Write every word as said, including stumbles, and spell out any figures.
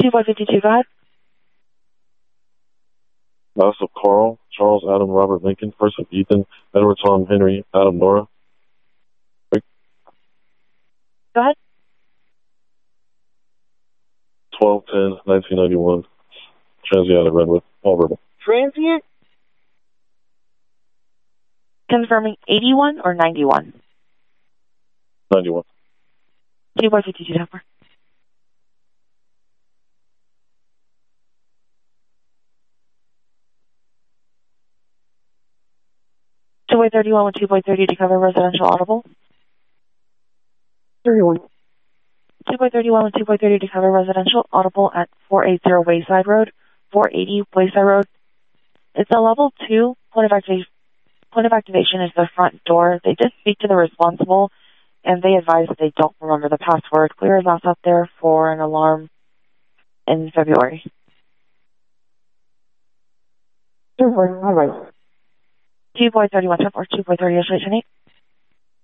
two boy fifty-two, go ahead. Last of Carl, Charles, Adam, Robert, Lincoln. First of Ethan, Edward, Tom, Henry, Adam, Nora. Go ahead. twelve ten nineteen ninety-one. Transient out of Redwood. All verbal. Transient? Confirming eighty-one or ninety-one? ninety-one. two boy fifty-two, Topper. two boy thirty-one with two boy thirty to cover residential audible. thirty-one. two boy thirty-one with two boy thirty to cover residential audible at four eighty Wayside Road, four eighty Wayside Road. It's a level two. Point of, activa point of activation is the front door. They did speak to the responsible, and they advise that they don't remember the password. Clear is out there for an alarm in February. All right. two boy thirty-one, or two boy thirty is eight.